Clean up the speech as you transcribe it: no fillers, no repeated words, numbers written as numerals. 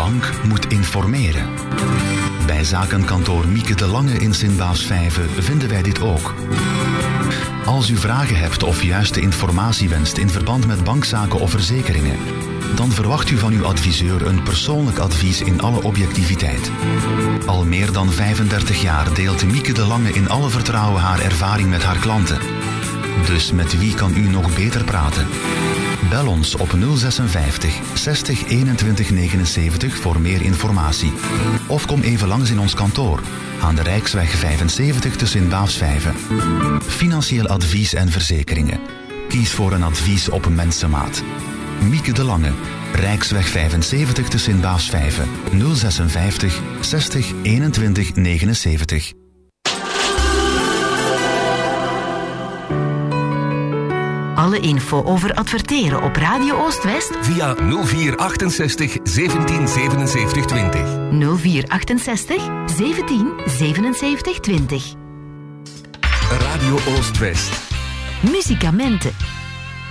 bank moet informeren. Bij zakenkantoor Mieke de Lange in Sint-Baafsvijve vinden wij dit ook. Als u vragen hebt of juiste informatie wenst in verband met bankzaken of verzekeringen, dan verwacht u van uw adviseur een persoonlijk advies in alle objectiviteit. Al meer dan 35 jaar deelt Mieke de Lange in alle vertrouwen haar ervaring met haar klanten. Dus met wie kan u nog beter praten? Bel ons op 056 60 21 79 voor meer informatie. Of kom even langs in ons kantoor aan de Rijksweg 75 te Sint-Baafsvijve. Financieel advies en verzekeringen. Kies voor een advies op mensenmaat. Mieke de Lange, Rijksweg 75 te Sint-Baafsvijve, 056 60 21 79. Alle info over adverteren op Radio Oost-West via 0468 17 77 20. 0468 17 77 20. Radio Oost-West. Muziekamenten.